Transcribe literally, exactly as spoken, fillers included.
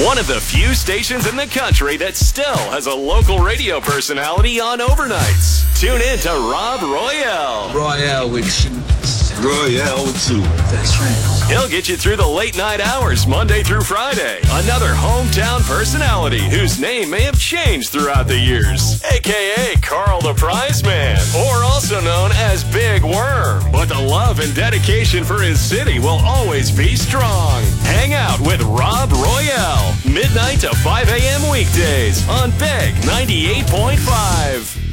One of the few stations in the country that still has a local radio personality on overnights. Tune in to Rob Royale. Royale with two. Royale with two. That's right. He'll get you through the late night hours, Monday through Friday. Another hometown personality whose name may have changed throughout the years, a k a. Carl the Prize Man, or also known as Big Worm. But the love and dedication for his city will always be strong. Hang out with Rob Royale, midnight to five a.m. weekdays on Big ninety-eight point five.